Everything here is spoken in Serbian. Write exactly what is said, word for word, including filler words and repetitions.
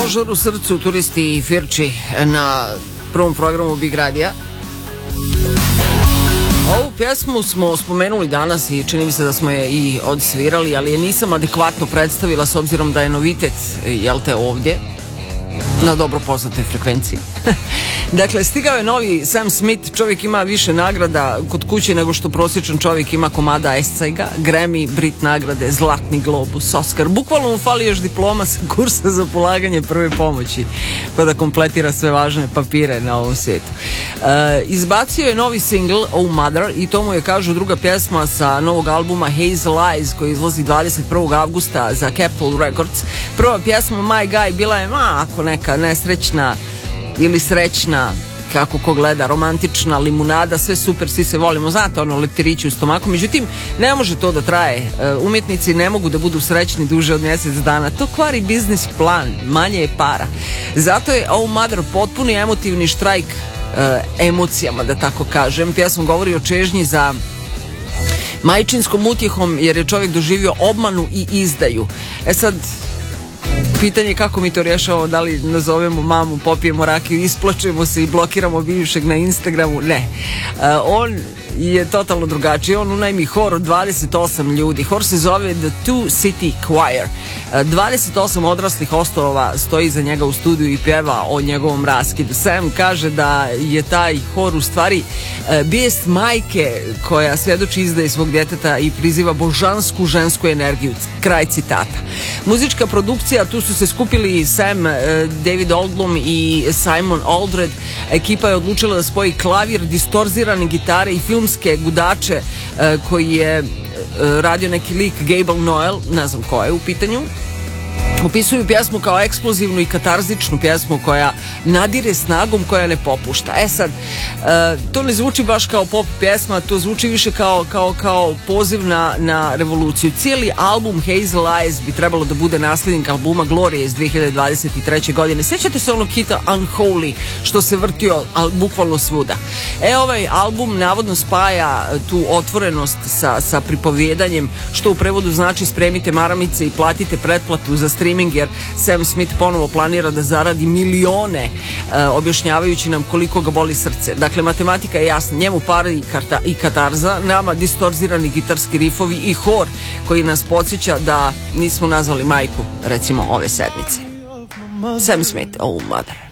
Požar u srcu, turisti i Firči na prvom programu Big Radija. Ovu pjesmu smo spomenuli danas i čini mi se da smo je i odsvirali, ali je nisam adekvatno predstavila s obzirom da je novitet, jel te, ovdje na dobro poznatoj frekvenciji. Dakle, stigao je novi Sam Smith, čovjek ima više nagrada kod kuće nego što prosječan čovjek ima komada escajga, Grammy, Brit nagrade, Zlatni globus, Oscar. Bukvalno mu fali još diploma sa kursa za polaganje prve pomoći, pa da kompletira sve važne papire na ovom svijetu. E, izbacio je novi single Oh Mother i to mu je, kažu, druga pjesma sa novog albuma Hazel Eyes koji izlazi dvadeset prvog avgusta za Capitol Records. Prva pjesma My Guy bila je, ma, ako neka nesrećna ili srećna, kako ko gleda, romantična limunada, sve super, svi se volimo, znate, ono, leptirići u stomaku. Međutim, ne može to da traje. Umjetnici ne mogu da budu srećni duže od mjesec dana. To kvari biznis plan, manje je para. Zato je Oh Mother potpuni emotivni štrajk e, emocijama, da tako kažem. Pjesma govori o čežnji za majčinskom utjehom, jer je čovjek doživio obmanu i izdaju. E sad, pitanje je kako mi to rješavamo, da li nazovemo mamu, popijemo rakiju, isplačemo se i blokiramo bivšeg na Instagramu. Ne. Uh, on je totalno drugačiji. On unajmi hor od dvadeset osam ljudi. Hor se zove The Two City Choir. Uh, dvadeset osam odraslih ostova stoji iza njega u studiju i pjeva o njegovom raskidu. Sam kaže da je taj hor u stvari uh, bijest majke koja svjedoči izdaje svog djeteta i priziva božansku žensku energiju. Kraj citata. Muzička produkcija, tu su se skupili Sam, uh, David Oldblum i Simon Aldred. Ekipa je odlučila da spoji klavir, distorzirane gitare i filmske gudače uh, koji je uh, radio neki lik Gable Noel, ne znam ko je u pitanju. Opisuju pjesmu kao eksplozivnu i katarzičnu pjesmu koja nadire snagom, koja ne popušta. E sad, e, to ne zvuči baš kao pop pjesma, to zvuči više kao, kao, kao poziv na, na revoluciju. Cijeli album Hazel Eyes bi trebalo da bude nasljednik albuma Gloria iz dvije hiljade dvadeset treće godine. Sjećate se onog hita Unholy što se vrtio al, bukvalno svuda. E, ovaj album navodno spaja tu otvorenost sa, sa pripovjedanjem, što u prevodu znači spremite maramice i platite pretplatu za streaming, jer Sam Smith ponovo planira da zaradi milione, e, objašnjavajući nam koliko ga boli srce. Dakle, matematika je jasna, njemu para i, karta, i katarza, nama distorzirani gitarski rifovi i hor koji nas podsjeća da nismo nazvali majku, recimo, ove sedmice. Sam Smith, Oh Mother.